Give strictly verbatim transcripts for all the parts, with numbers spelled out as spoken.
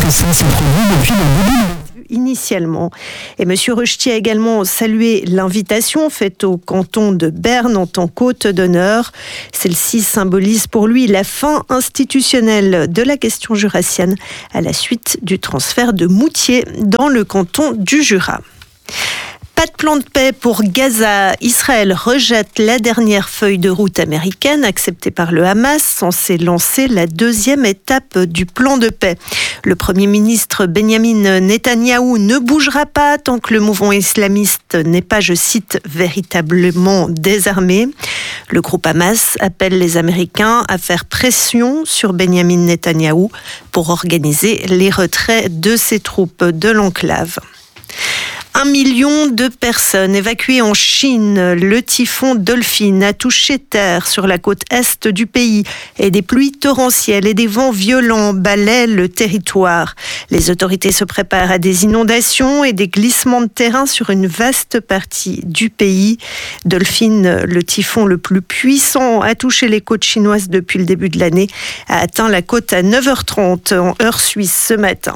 que ça se produit depuis le début de... initialement. Et M. Rochety a également salué l'invitation faite au canton de Berne en tant qu'hôte d'honneur. Celle-ci symbolise pour lui la fin institutionnelle de la question jurassienne à la suite du transfert de Moutier dans le canton du Jura. Pas de plan de paix pour Gaza. Israël rejette la dernière feuille de route américaine acceptée par le Hamas, censée lancer la deuxième étape du plan de paix. Le Premier ministre Benyamin Netanyahou ne bougera pas tant que le mouvement islamiste n'est pas, je cite, véritablement désarmé. Le groupe Hamas appelle les Américains à faire pression sur Benyamin Netanyahou pour organiser les retraits de ses troupes de l'enclave. Un million de personnes évacuées en Chine. Le typhon Dolphin a touché terre sur la côte est du pays et des pluies torrentielles et des vents violents balaient le territoire. Les autorités se préparent à des inondations et des glissements de terrain sur une vaste partie du pays. Dolphin, le typhon le plus puissant, a touché les côtes chinoises depuis le début de l'année, a atteint la côte à neuf heures trente en heure suisse ce matin.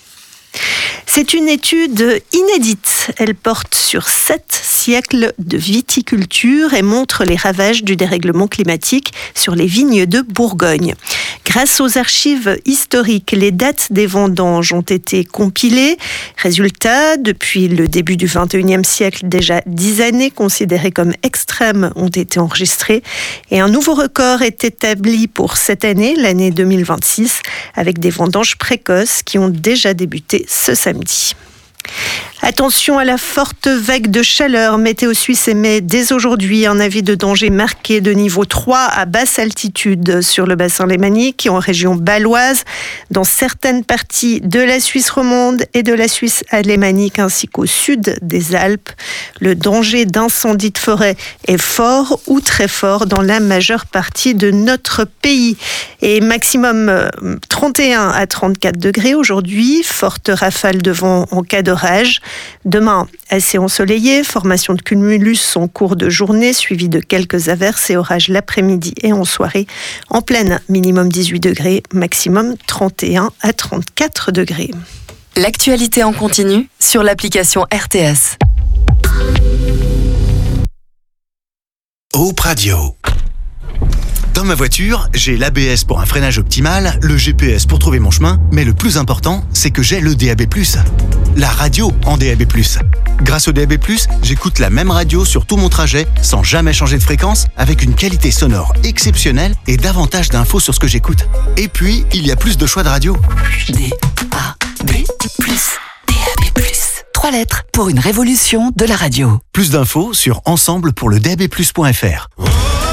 C'est une étude inédite. Elle porte sur sept siècles de viticulture et montre les ravages du dérèglement climatique sur les vignes de Bourgogne. Grâce aux archives historiques, les dates des vendanges ont été compilées. Résultat, depuis le début du vingt et unième siècle, déjà dix années considérées comme extrêmes ont été enregistrées. Et un nouveau record est établi pour cette année, l'année deux mille vingt-six, avec des vendanges précoces qui ont déjà débuté ce samedi. Attention à la forte vague de chaleur. Météo Suisse émet dès aujourd'hui un avis de danger marqué de niveau trois à basse altitude sur le bassin lémanique et en région bâloise, dans certaines parties de la Suisse romande et de la Suisse alémanique ainsi qu'au sud des Alpes. Le danger d'incendie de forêt est fort ou très fort dans la majeure partie de notre pays. Et maximum trente et un à trente-quatre degrés aujourd'hui, forte rafale de vent en cas d'orage. Demain, assez ensoleillé, formation de cumulus en cours de journée, suivi de quelques averses et orages l'après-midi et en soirée. En pleine, minimum dix-huit degrés, maximum trente et un à trente-quatre degrés. L'actualité en continu sur l'application R T S. Hope Radio. Dans ma voiture, j'ai l'A B S pour un freinage optimal, le G P S pour trouver mon chemin, mais le plus important, c'est que j'ai le D A B plus. La radio en D A B plus. Grâce au D A B plus, j'écoute la même radio sur tout mon trajet, sans jamais changer de fréquence, avec une qualité sonore exceptionnelle et davantage d'infos sur ce que j'écoute. Et puis, il y a plus de choix de radio. D A B plus. D A B plus. Trois lettres pour une révolution de la radio. Plus d'infos sur ensemble pour le D A B plus point F R.